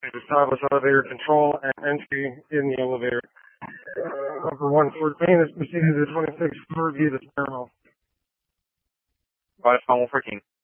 to establish elevator control and entry in the elevator. Upper 1 Fort Main is proceeding to the 26th floor via the stairwell. Advise final 14.